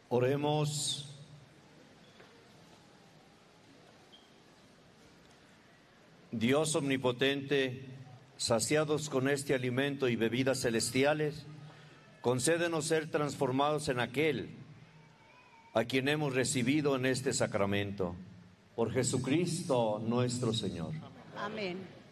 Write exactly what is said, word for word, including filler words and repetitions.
Oremos. Dios omnipotente, saciados con este alimento y bebidas celestiales, concédenos ser transformados en aquel a quien hemos recibido en este sacramento. Por Jesucristo nuestro Señor. Amén.